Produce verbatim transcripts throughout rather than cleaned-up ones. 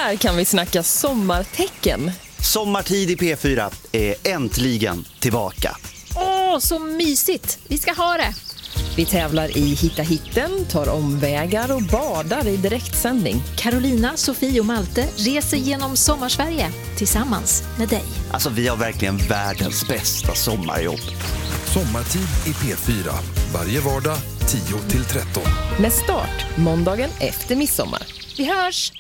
Här kan vi snacka sommartecken. Sommartid i P fyra är äntligen tillbaka. Åh, så mysigt. Vi ska ha det. Vi tävlar i Hitta hitten, tar omvägar och badar i direktsändning. Carolina, Sofie och Malte reser genom Sommarsverige tillsammans med dig. Alltså, vi har verkligen världens bästa sommarjobb. Sommartid i P fyra. Varje vardag tio till tretton. Med start måndagen efter midsommar. Vi hörs!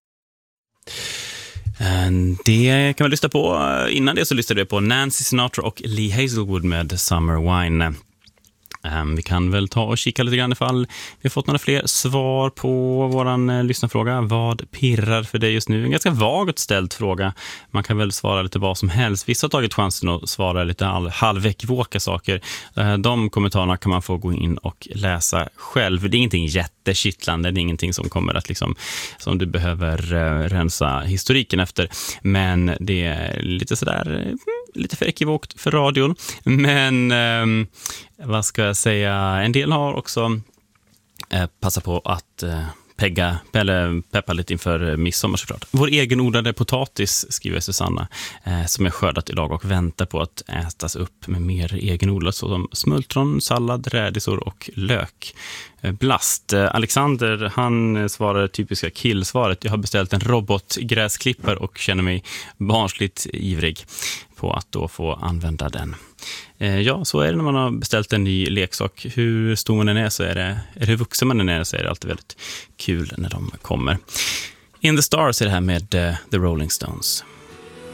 Det kan vi lyssna på. Innan det så lyssnade vi på Nancy Sinatra och Lee Hazelwood med Summer Wine. Um, vi kan väl ta och kika lite grann ifall vi har fått några fler svar på våran eh, lyssnarfråga. Vad pirrar för dig just nu? En ganska vagt ställd fråga. Man kan väl svara lite vad som helst. Vissa har tagit chansen att svara lite all, halvväckvåka saker. Uh, de kommentarerna kan man få gå in och läsa själv. Det är ingenting jättekittlande. Det är ingenting som kommer att liksom, som du behöver uh, rensa historiken efter. Men det är lite sådär... Uh, lite för ekivokt för radion. Men eh, vad ska jag säga? En del har också eh, passat på att eh, pegga, eller peppa lite inför midsommar såklart. Vår egenodlade potatis, skriver Susanna, eh, som är skördat idag och väntar på att ätas upp med mer egenodlat, såsom smultron, sallad, rädisor och lök. Eh, blast. Eh, Alexander, han svarar typiska killsvaret. Jag har beställt en robotgräsklippare och känner mig barnsligt ivrig på att då få använda den. Eh, ja, så är det när man har beställt en ny leksak. Hur stor man den är så är det, eller hur vuxen man den är så är det alltid väldigt kul när de kommer. In the Stars är det här med uh, The Rolling Stones.